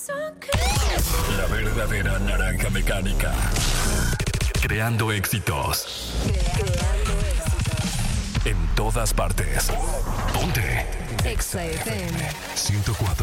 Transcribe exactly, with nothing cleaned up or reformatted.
La verdadera naranja mecánica. Creando éxitos. Creando éxitos. En todas partes. Ponte. Exa F M. ciento cuatro.